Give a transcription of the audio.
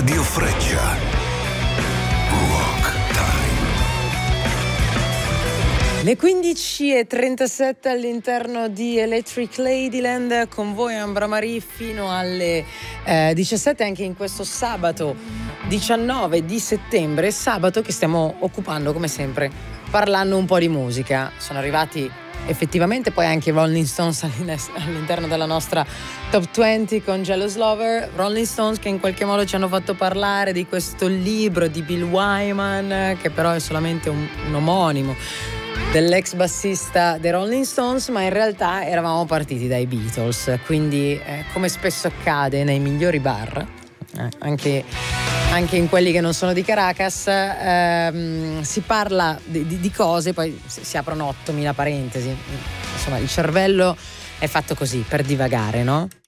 Radio Freccia. Rock Time. Le 15:37 all'interno di Electric Ladyland, con voi Ambra Marie fino alle 17, anche in questo sabato 19 di settembre, sabato che stiamo occupando come sempre parlando un po' di musica. Sono arrivati effettivamente poi anche i Rolling Stones all'interno della nostra Top 20 con Jealous Lover. Rolling Stones che in qualche modo ci hanno fatto parlare di questo libro di Bill Wyman, che però è solamente un omonimo dell'ex bassista dei Rolling Stones, ma in realtà eravamo partiti dai Beatles, quindi come spesso accade nei migliori bar, anche in quelli che non sono di Caracas, si parla di cose, poi si aprono 8.000 parentesi. Insomma, il cervello è fatto così, per divagare, no?